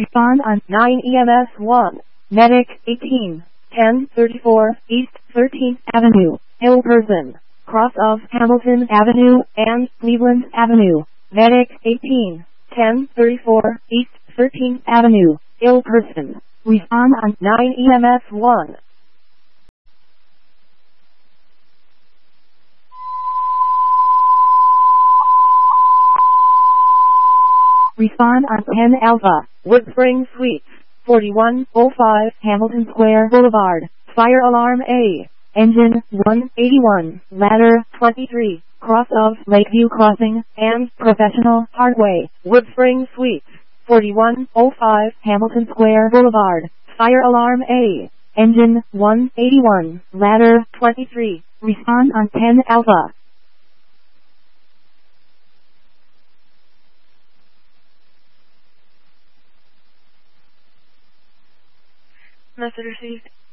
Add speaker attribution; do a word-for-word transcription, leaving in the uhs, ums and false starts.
Speaker 1: Respond on nine E M S one. Medic eighteen ten thirty-four East thirteenth Avenue, ill person, cross of Hamilton Avenue and Cleveland Avenue. Medic eighteen ten thirty-four East thirteenth Avenue, ill person. Respond on nine E M S one. Respond on ten Alpha, Woodspring Suites, forty-one oh five Hamilton Square Boulevard, fire alarm A, engine one eighty-one, ladder twenty-three, cross of Lakeview Crossing, and Professional Hardway, Woodspring Suites, forty-one oh five Hamilton Square Boulevard, fire alarm A, engine one eighty-one, ladder twenty-three, respond on ten Alpha.
Speaker 2: Message received.